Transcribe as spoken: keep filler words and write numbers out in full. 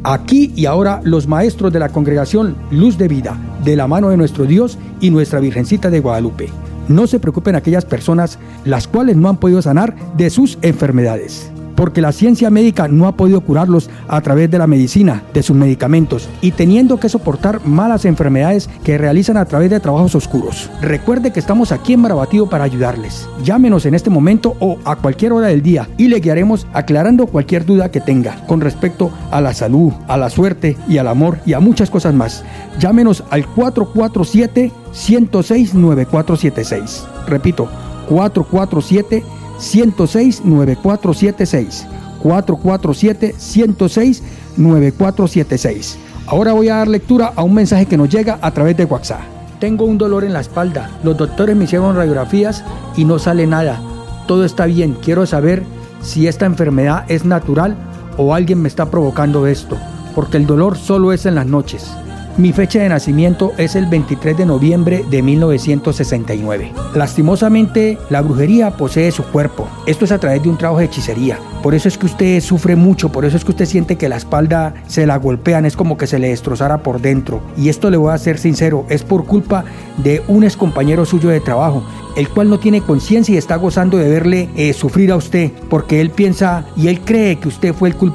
Aquí y ahora los maestros de la congregación Luz de Vida, de la mano de nuestro Dios y nuestra Virgencita de Guadalupe. No se preocupen aquellas personas las cuales no han podido sanar de sus enfermedades, porque la ciencia médica no ha podido curarlos a través de la medicina, de sus medicamentos, y teniendo que soportar malas enfermedades que realizan a través de trabajos oscuros. Recuerde que estamos aquí en Marabatío para ayudarles. Llámenos en este momento o a cualquier hora del día y le guiaremos aclarando cualquier duda que tenga con respecto a la salud, a la suerte y al amor y a muchas cosas más. Llámenos al cuatro cuatro siete, uno cero seis, nueve cuatro siete seis. Repito, cuatro cuatro siete, uno cero seis, nueve cuatro siete seis. cuatro cuatro siete, uno cero seis, nueve cuatro siete seis. Ahora voy a dar lectura a un mensaje que nos llega a través de WhatsApp. Tengo un dolor en la espalda. Los doctores me hicieron radiografías y no sale nada. Todo está bien. Quiero saber si esta enfermedad es natural o alguien me está provocando esto, porque el dolor solo es en las noches. Mi fecha de nacimiento es el veintitrés de noviembre de mil novecientos sesenta y nueve. Lastimosamente, la brujería posee su cuerpo. Esto es a través de un trabajo de hechicería. Por eso es que usted sufre mucho, por eso es que usted siente que la espalda se la golpean, es como que se le destrozara por dentro. Y esto le voy a ser sincero, es por culpa de un ex compañero suyo de trabajo, el cual no tiene conciencia y está gozando de verle eh, sufrir a usted, porque él piensa y él cree que usted fue el culpable